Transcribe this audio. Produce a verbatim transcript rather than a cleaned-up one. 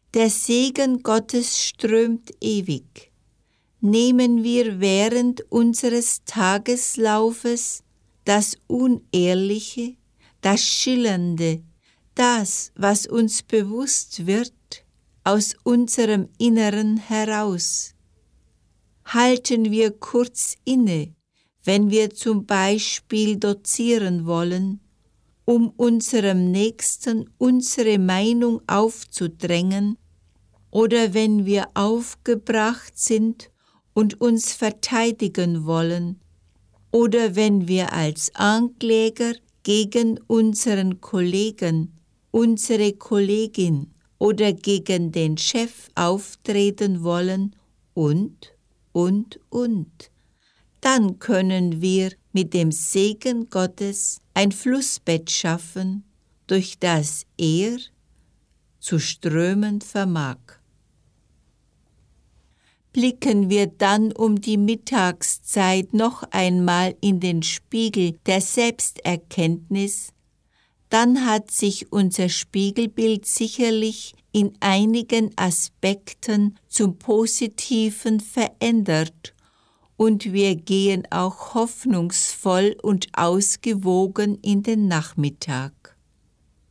Der Segen Gottes strömt ewig. Nehmen wir während unseres Tageslaufes das Unehrliche, das Schillernde, das, was uns bewusst wird, aus unserem Inneren heraus. Halten wir kurz inne, wenn wir zum Beispiel dozieren wollen, um unserem Nächsten unsere Meinung aufzudrängen, oder wenn wir aufgebracht sind und uns verteidigen wollen, oder wenn wir als Ankläger gegen unseren Kollegen, unsere Kollegin oder gegen den Chef auftreten wollen und, und, und. Dann können wir mit dem Segen Gottes ein Flussbett schaffen, durch das er zu strömen vermag. Blicken wir dann um die Mittagszeit noch einmal in den Spiegel der Selbsterkenntnis, dann hat sich unser Spiegelbild sicherlich in einigen Aspekten zum Positiven verändert und wir gehen auch hoffnungsvoll und ausgewogen in den Nachmittag.